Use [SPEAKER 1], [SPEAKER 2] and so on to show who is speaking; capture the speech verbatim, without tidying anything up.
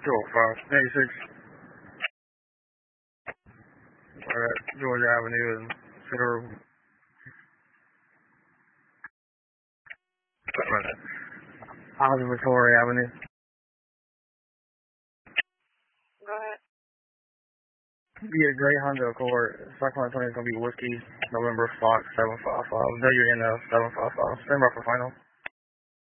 [SPEAKER 1] two oh five, eighty-six. Alright, Georgia Avenue and Cedar. Oscar Victoria Avenue.
[SPEAKER 2] Go ahead.
[SPEAKER 1] Yeah, Gray Honda Accord. Cyclone twenty is going to be Whiskey, November Fox, seven five five. W N F, seven five five. Stand by for final.